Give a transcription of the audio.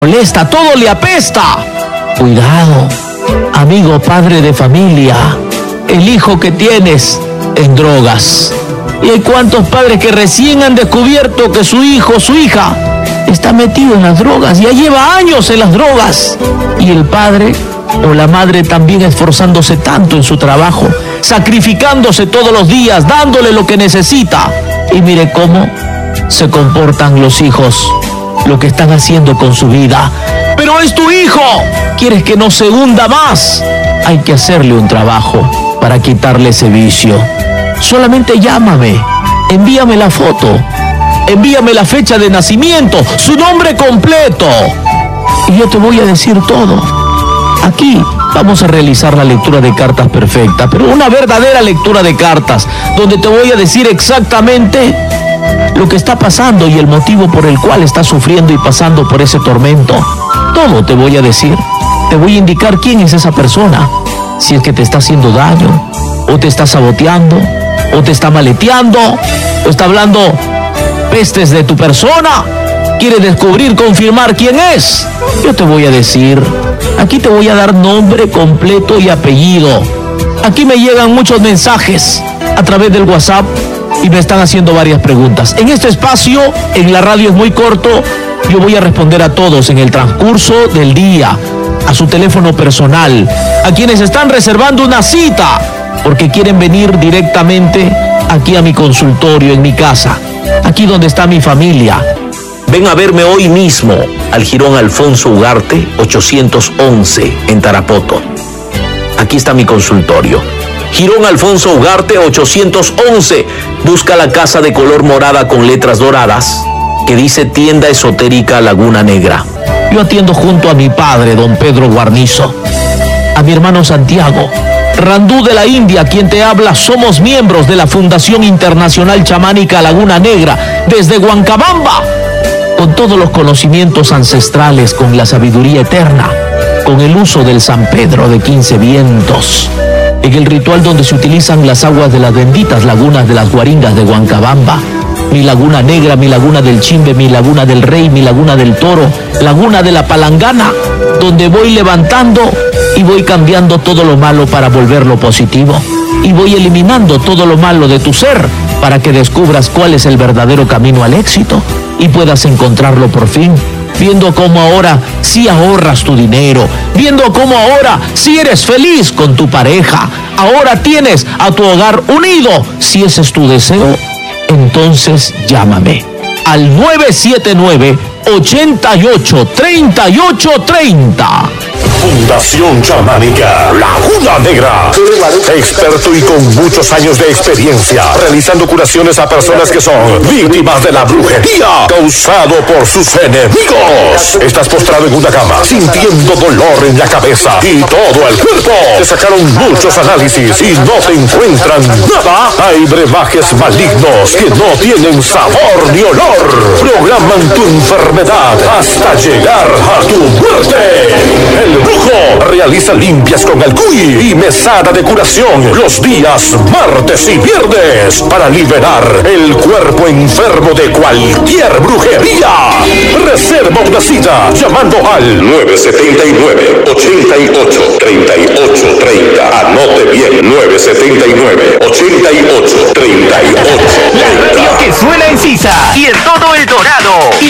molesta, todo le apesta. Cuidado, amigo padre de familia, el hijo que tienes en drogas. Y hay cuantos padres que recién han descubierto que su hijo, su hija, está metido en las drogas, ya lleva años en las drogas. Y el padre o la madre también esforzándose tanto en su trabajo, sacrificándose todos los días, dándole lo que necesita. Y mire cómo se comportan los hijos, lo que están haciendo con su vida. Pero es tu hijo, ¿quieres que no se hunda más? Hay que hacerle un trabajo para quitarle ese vicio. Solamente llámame, envíame la foto, envíame la fecha de nacimiento, su nombre completo, y yo te voy a decir todo. Aquí vamos a realizar la lectura de cartas perfecta, pero una verdadera lectura de cartas, donde te voy a decir exactamente lo que está pasando y el motivo por el cual estás sufriendo y pasando por ese tormento. Todo te voy a decir. Te voy a indicar quién es esa persona, si es que te está haciendo daño, o te está saboteando, o te está maleteando, o está hablando pestes de tu persona. ¿Quiere descubrir, confirmar quién es? Yo te voy a decir. Aquí te voy a dar nombre completo y apellido. Aquí me llegan muchos mensajes a través del WhatsApp y me están haciendo varias preguntas. En este espacio, en la radio es muy corto, yo voy a responder a todos en el transcurso del día, a su teléfono personal, a quienes están reservando una cita porque quieren venir directamente aquí a mi consultorio, en mi casa, aquí donde está mi familia. Ven a verme hoy mismo al Jirón Alfonso Ugarte 811 en Tarapoto. Aquí está mi consultorio. Jirón Alfonso Ugarte 811. Busca la casa de color morada con letras doradas que dice Tienda Esotérica Laguna Negra. Yo atiendo junto a mi padre, don Pedro Guarnizo, a mi hermano Santiago, Randú de la India, quien te habla. Somos miembros de la Fundación Internacional Chamánica Laguna Negra desde Huancabamba, con todos los conocimientos ancestrales, con la sabiduría eterna, con el uso del San Pedro de 15 vientos, en el ritual donde se utilizan las aguas de las benditas lagunas de las Guaringas de Huancabamba, mi Laguna Negra, mi Laguna del Chimbe, mi Laguna del Rey, mi Laguna del Toro, Laguna de la Palangana, donde voy levantando y voy cambiando todo lo malo para volverlo positivo, y voy eliminando todo lo malo de tu ser para que descubras cuál es el verdadero camino al éxito y puedas encontrarlo por fin, viendo cómo ahora sí ahorras tu dinero, viendo cómo ahora sí eres feliz con tu pareja, ahora tienes a tu hogar unido. Si ese es tu deseo, entonces llámame al 979-88-3830. Fundación Chamánica Laguna Negra. Experto y con muchos años de experiencia realizando curaciones a personas que son víctimas de la brujería causado por sus enemigos. Estás postrado en una cama sintiendo dolor en la cabeza y todo el cuerpo. Te sacaron muchos análisis y no te encuentran nada. Hay brebajes malignos que no tienen sabor ni olor. Programan tu enfermedad hasta llegar a tu muerte. El Brujo realiza limpias con alcuy y mesada de curación los días martes y viernes para liberar el cuerpo enfermo de cualquier brujería. Reserva una cita llamando al 979-88-3830. Anote bien, 979-88-3830. La radio que suena en Sisa y en todo El Dorado y